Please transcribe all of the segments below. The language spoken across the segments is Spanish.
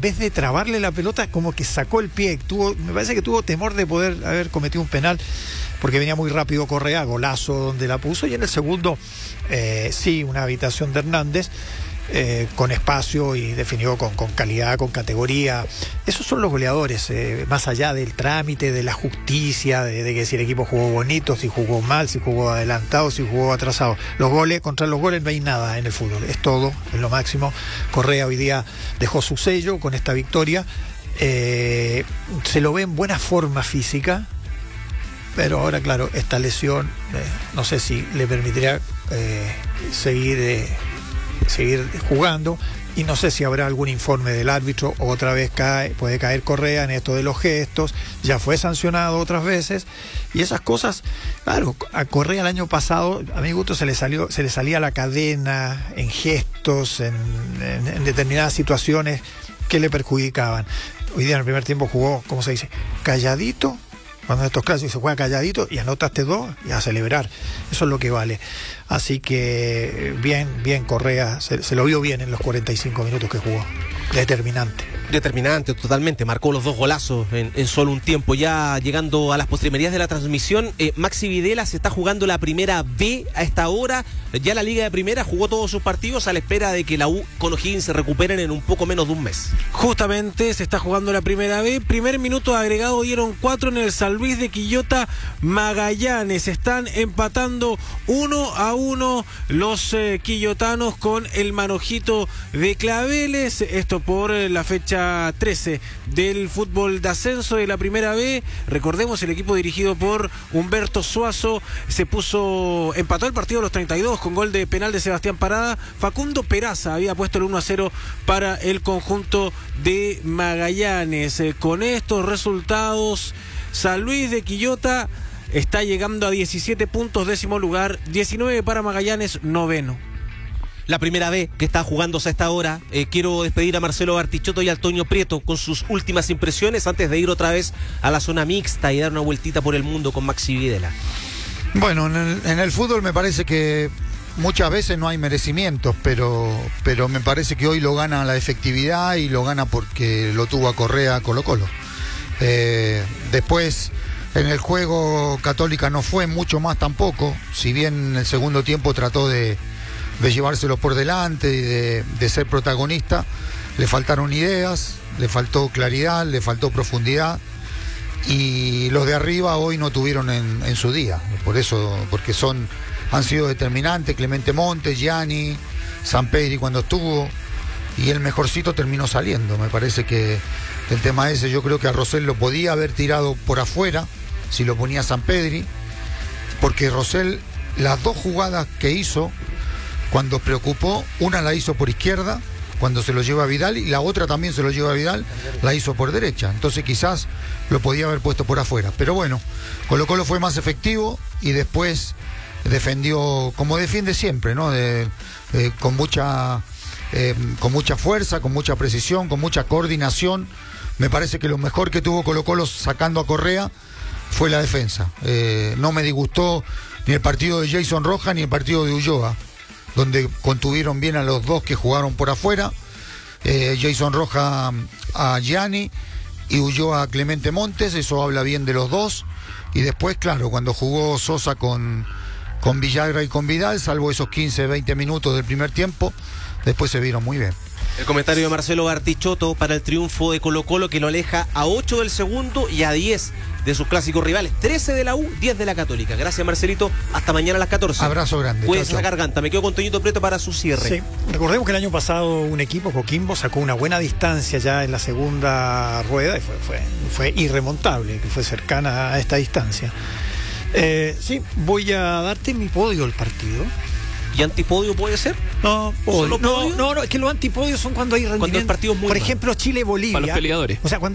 vez de trabarle la pelota, como que sacó el pie. Me parece que tuvo temor de poder haber cometido un penal, porque venía muy rápido Correa, golazo donde la puso. Y en el segundo, sí, una habitación de Hernández, con espacio y definió con calidad, con categoría. Esos son los goleadores, más allá del trámite, de la justicia, de que si el equipo jugó bonito, si jugó mal, si jugó adelantado, si jugó atrasado. Contra los goles no hay nada en el fútbol, es todo, es lo máximo. Correa hoy día dejó su sello con esta victoria. Se lo ve en buena forma física, pero ahora, claro, esta lesión no sé si le permitiría seguir jugando, y no sé si habrá algún informe del árbitro. Otra vez puede caer Correa en esto de los gestos, ya fue sancionado otras veces, y esas cosas, claro, a Correa el año pasado, a mi gusto, se le salía la cadena en gestos, en determinadas situaciones que le perjudicaban. Hoy día en el primer tiempo jugó, ¿cómo se dice?, calladito. Cuando en estos clásicos se juega calladito y anotaste 2 y a celebrar. Eso es lo que vale. Así que bien Correa, se lo vio bien en los 45 minutos que jugó. Determinante, totalmente. Marcó los 2 golazos en solo un tiempo. Ya llegando a las postrimerías de la transmisión, Maxi Videla se está jugando la primera B a esta hora. Ya la Liga de Primera jugó todos sus partidos a la espera de que la U con O'Higgins se recuperen en un poco menos de un mes. Justamente se está jugando la primera B. Primer minuto agregado, dieron 4 en el San Luis de Quillota. Magallanes están empatando 1-1 los quillotanos con el manojito de Claveles. Esto por la fecha 13 del fútbol de ascenso de la primera B. Recordemos, el equipo dirigido por Humberto Suazo empató el partido a los 32 con gol de penal de Sebastián Parada. Facundo Peraza había puesto el 1-0 para el conjunto de Magallanes. Con estos resultados, San Luis de Quillota está llegando a 17 puntos, 10º lugar, 19 para Magallanes, 9º. La primera vez que está jugándose a esta hora. Quiero despedir a Marcelo Bartichotto y a Antonio Prieto con sus últimas impresiones antes de ir otra vez a la zona mixta y dar una vueltita por el mundo con Maxi Videla. Bueno, en el fútbol me parece que muchas veces no hay merecimientos, pero me parece que hoy lo gana la efectividad y lo gana porque lo tuvo a Correa a Colo-Colo. Después, en el juego, Católica no fue mucho más tampoco, si bien en el segundo tiempo trató de llevárselo por delante y de ser protagonista. Le faltaron ideas, le faltó claridad, le faltó profundidad, y los de arriba hoy no tuvieron en su día, porque han sido determinantes. Clemente Montes, Gianni, Sampedri cuando estuvo, y el mejorcito terminó saliendo. Me parece que el tema ese, yo creo que a Rosell lo podía haber tirado por afuera si lo ponía Sampedri, porque Rosell, las 2 jugadas que hizo, cuando preocupó, una la hizo por izquierda, cuando se lo lleva a Vidal, y la otra también se lo lleva a Vidal, la hizo por derecha. Entonces quizás lo podía haber puesto por afuera. Pero bueno, Colo-Colo fue más efectivo y después defendió como defiende siempre, ¿no? Con mucha fuerza, con mucha precisión, con mucha coordinación. Me parece que lo mejor que tuvo Colo-Colo sacando a Correa fue la defensa. No me disgustó ni el partido de Jason Rojas ni el partido de Ulloa, donde contuvieron bien a los 2 que jugaron por afuera. Jason Rojas a Gianni y Ulloa a Clemente Montes. Eso habla bien de los 2. Y después, claro, cuando jugó Sosa con Villagra y con Vidal, salvo esos 15-20 minutos del primer tiempo, después se vieron muy bien. El comentario de Marcelo Bartichotto para el triunfo de Colo-Colo, que lo aleja a 8 del segundo y a 10 de sus clásicos rivales. 13 de la U, 10 de la Católica. Gracias, Marcelito. Hasta mañana a las 14. Abrazo grande. Cuídense la garganta. Me quedo con Toñito Prieto para su cierre. Sí. Recordemos que el año pasado un equipo, Coquimbo, sacó una buena distancia ya en la segunda rueda y fue irremontable, que fue cercana a esta distancia. Sí, voy a darte mi podio del partido. ¿Y antipodio puede ser? No, es que los antipodios son cuando hay rendimiento. Cuando el partido es muy por mal. ejemplo, Chile-Bolivia. Para los peleadores. O sea, cuando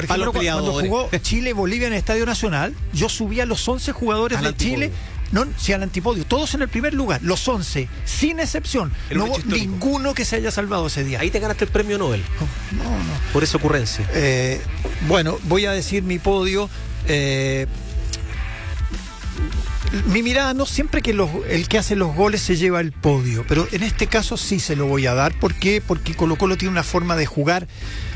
jugó Chile-Bolivia en el Estadio Nacional, yo subí a los 11 jugadores de Chile. No, sí, al antipodio, todos en el primer lugar, los 11, sin excepción. No hubo ninguno que se haya salvado ese día. Ahí te ganaste el premio Nobel. No. Por esa ocurrencia. Bueno, voy a decir mi podio. Mi mirada, no siempre que el que hace los goles se lleva el podio, pero en este caso sí se lo voy a dar. ¿Por qué? Porque Colo-Colo tiene una forma de jugar